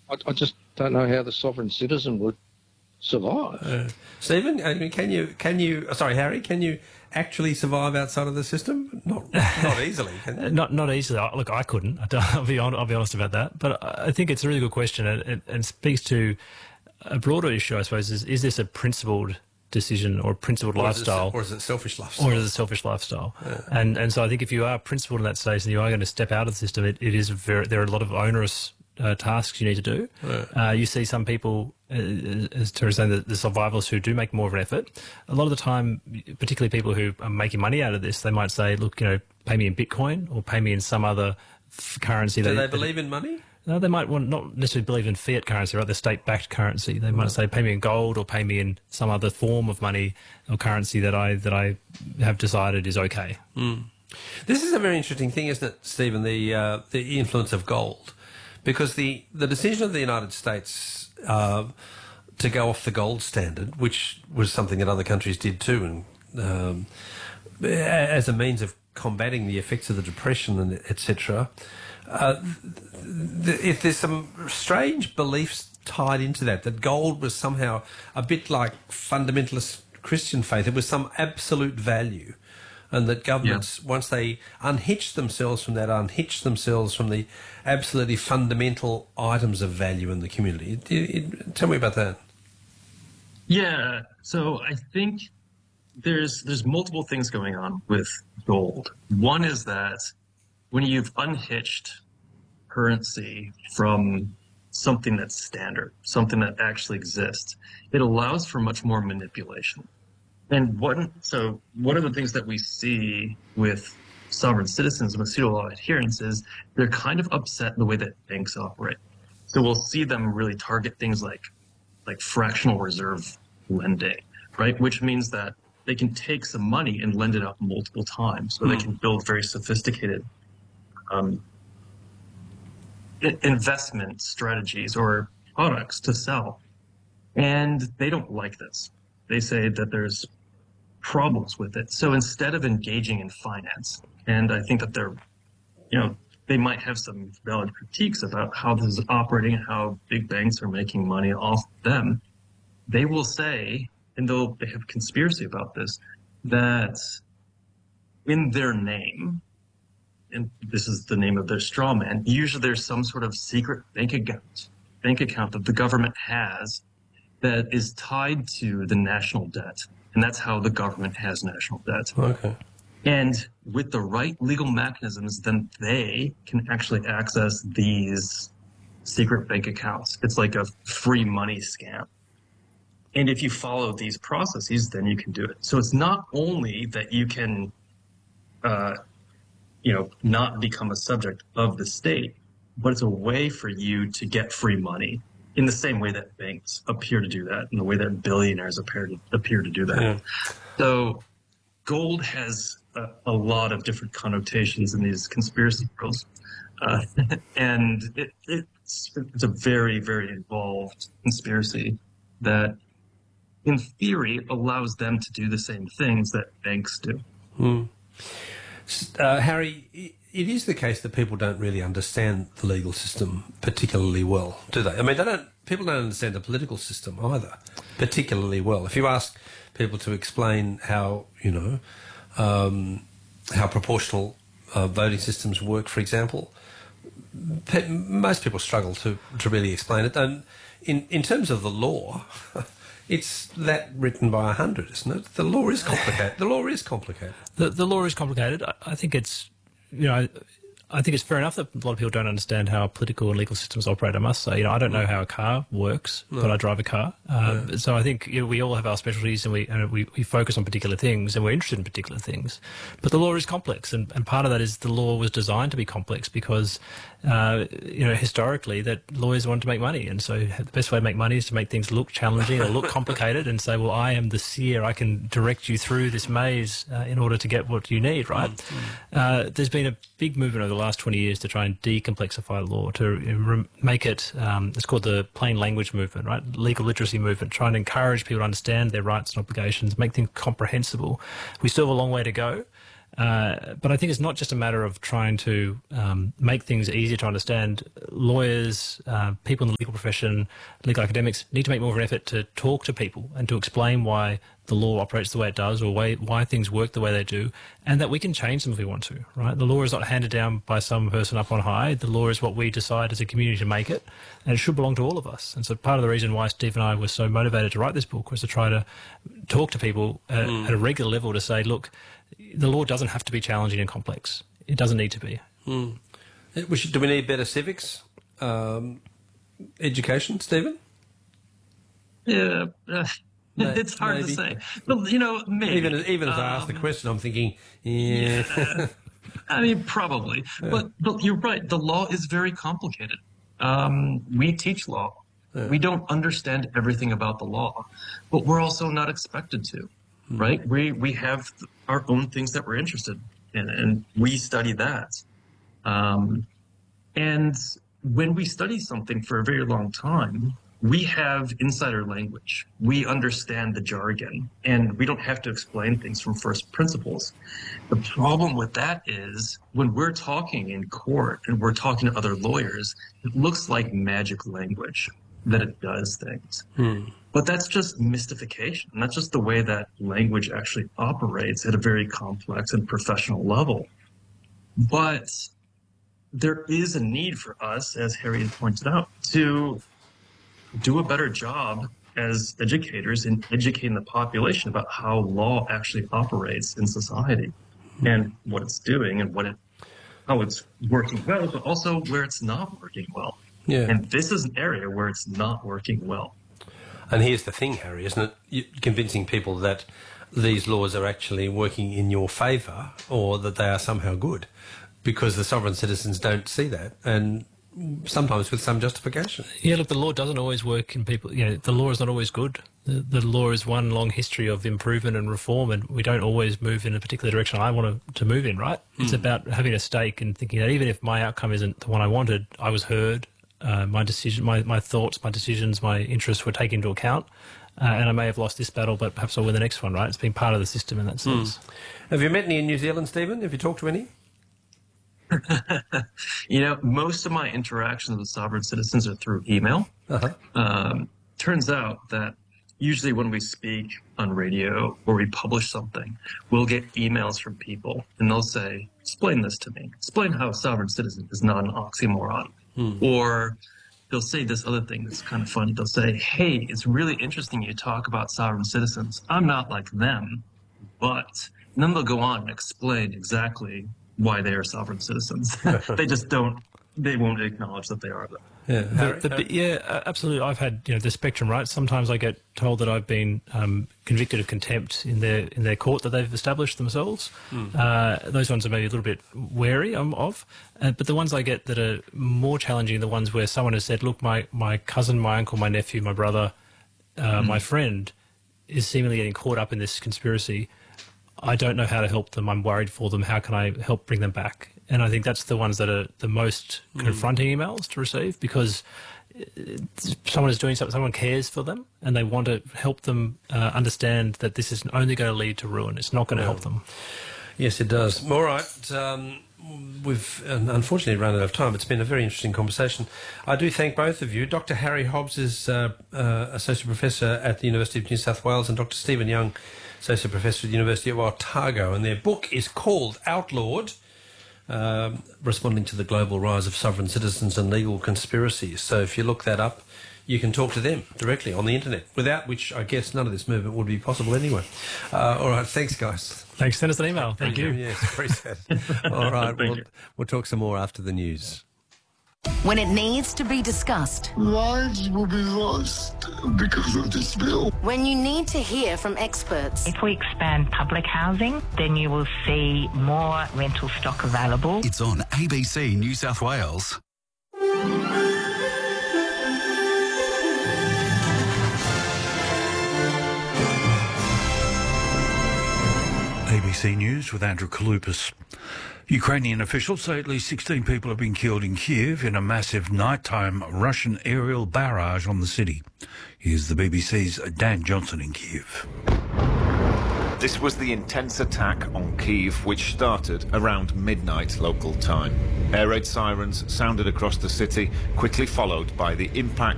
I just don't know how the sovereign citizen would survive. Stephen, I mean, Harry, can you actually survive outside of the system? Not easily, can you? Not easily. Look, I couldn't. I'll be honest about that. But I think it's a really good question, and speaks to a broader issue, I suppose. Is this a principled decision or a principled lifestyle, or is it selfish lifestyle? Or is it selfish lifestyle? Yeah. And so I think if you are principled in that stage and you are going to step out of the system, there are a lot of onerous tasks you need to do. Yeah. You see some people, as Terry was saying, the survivalists who do make more of an effort. A lot of the time, particularly people who are making money out of this, they might say, look, pay me in Bitcoin or pay me in some other currency. Do they believe in money? No, they might not necessarily believe in fiat currency, right? The state-backed currency. They might say, pay me in gold or pay me in some other form of money or currency that I have decided is okay. Mm. This is a very interesting thing, isn't it, Stephen, the influence of gold? Because the decision of the United States to go off the gold standard, which was something that other countries did too, and as a means of combating the effects of the Depression and etc., if there's some strange beliefs tied into that gold was somehow a bit like fundamentalist Christian faith. It was some absolute value, and that governments, once they unhitched themselves from the absolutely fundamental items of value in the community. Tell me about that. Yeah, so I think there's multiple things going on with gold. One is that when you've unhitched currency from something that's standard, something that actually exists, it allows for much more manipulation. And one of the things that we see with sovereign citizens and with pseudo-law adherents is they're kind of upset the way that banks operate. So we'll see them really target things like fractional reserve lending, right? Which means that they can take some money and lend it out multiple times, or they can build very sophisticated investment strategies or products to sell. And they don't like this. They say that there's problems with it. So instead of engaging in finance, and I think that they might have some valid critiques about how this is operating and how big banks are making money off them, they will say, and they have conspiracy about this, that in their name, and this is the name of their straw man, usually there's some sort of secret bank account that the government has that is tied to the national debt. And that's how the government has national debt. Okay. And with the right legal mechanisms, then they can actually access these secret bank accounts. It's like a free money scam. And if you follow these processes, then you can do it. So it's not only that you can, not become a subject of the state, but it's a way for you to get free money in the same way that banks appear to do that, in the way that billionaires appear to do that. Yeah. So gold has a lot of different connotations in these conspiracy rules. And it's a very, very involved conspiracy that, in theory, allows them to do the same things that banks do. Harry, it is the case that people don't really understand the legal system particularly well, do they? I mean, people don't understand the political system either particularly well. If you ask people to explain how proportional voting systems work, for example, most people struggle to really explain it. And in terms of the law, it's that written by 100, isn't it? The law is complicated. The law is complicated. The law is complicated. I think it's, I think it's fair enough that a lot of people don't understand how political and legal systems operate, I must say. I don't know how a car works, but I drive a car. So I think we all have our specialties, and we focus on particular things, and we're interested in particular things. But the law is complex, and part of that is the law was designed to be complex because, historically that lawyers wanted to make money. And so the best way to make money is to make things look challenging or look complicated and say, well, I am the seer. I can direct you through this maze in order to get what you need, right? There's been a big movement over the last 20 years to try and decomplexify law, to make it, it's called the plain language movement, right? Legal literacy movement, trying to encourage people to understand their rights and obligations, make things comprehensible. We still have a long way to go. But I think it's not just a matter of trying to make things easier to understand. Lawyers, people in the legal profession, legal academics need to make more of an effort to talk to people and to explain why the law operates the way it does, or why things work the way they do, and that we can change them if we want to, right? The law is not handed down by some person up on high. The law is what we decide as a community to make it, and it should belong to all of us. And so part of the reason why Steve and I were so motivated to write this book was to try to talk to people at a regular level to say, look, the law doesn't have to be challenging and complex. It doesn't need to be. Do we need better civics education, Stephen? Yeah. It's hard to say. Well, maybe. Even as I ask the question, I'm thinking, yeah. I mean, probably. But you're right. The law is very complicated. We teach law. Yeah. We don't understand everything about the law, but we're also not expected to, right? We have our own things that we're interested in, and we study that. And when we study something for a very long time, we have insider language. We understand the jargon, and we don't have to explain things from first principles. The problem with that is when we're talking in court and we're talking to other lawyers, it looks like magic language, that it does things. But that's just mystification. That's just the way that language actually operates at a very complex and professional level. But there is a need for us, as Harry had pointed out, to do a better job as educators in educating the population about how law actually operates in society and what it's doing and how it's working well, but also where it's not working well. Yeah. And this is an area where it's not working well. And here's the thing, Harry, isn't it? Convincing people that these laws are actually working in your favour or that they are somehow good, because the sovereign citizens don't see that, and sometimes with some justification. Yeah, look, the law doesn't always work in people. The law is not always good. The law is one long history of improvement and reform, and we don't always move in a particular direction I want to move in, right? It's about having a stake and thinking that even if my outcome isn't the one I wanted, I was heard, my decision, my thoughts, my decisions, my interests were taken into account, and I may have lost this battle, but perhaps I'll win the next one, right? It's been part of the system in that sense. Have you met any in New Zealand, Stephen? Have you talked to any? Most of my interactions with sovereign citizens are through email. Turns out that usually when we speak on radio or we publish something, we'll get emails from people and they'll say, explain this to me. Explain how a sovereign citizen is not an oxymoron. Or they'll say this other thing that's kind of funny. They'll say, hey, it's really interesting you talk about sovereign citizens. I'm not like them, but... And then they'll go on and explain exactly why they are sovereign citizens. They won't acknowledge that they are them. Yeah, absolutely. I've had the spectrum, right? Sometimes I get told that I've been convicted of contempt in their court that they've established themselves. Those ones are maybe a little bit wary of. But the ones I get that are more challenging are the ones where someone has said, look, my cousin, my uncle, my nephew, my brother, my friend is seemingly getting caught up in this conspiracy. I don't know how to help them. I'm worried for them. How can I help bring them back? And I think that's the ones that are the most confronting emails to receive, because someone is doing something, someone cares for them, and they want to help them understand that this is only going to lead to ruin. It's not going to help them. Yes, it does. All right. We've unfortunately run out of time. It's been a very interesting conversation. I do thank both of you. Dr. Harry Hobbs is Associate Professor at the University of New South Wales, and Dr. Stephen Young, Associate Professor at the University of Otago, and their book is called Outlawed, responding to the global rise of sovereign citizens and legal conspiracies. So if you look that up, you can talk to them directly on the internet, without which I guess none of this movement would be possible anyway. All right, thanks, guys. Thanks. Send us an email. Thank you. Yes, appreciate it. All right, we'll talk some more after the news. When it needs to be discussed. Lives will be lost because of this bill. When you need to hear from experts. If we expand public housing, then you will see more rental stock available. It's on ABC New South Wales. ABC News with Andrew Kaloupas. Ukrainian officials say at least 16 people have been killed in Kyiv in a massive nighttime Russian aerial barrage on the city. Here's the BBC's Dan Johnson in Kyiv. This was the intense attack on Kyiv, which started around midnight local time. Air raid sirens sounded across the city, quickly followed by the impact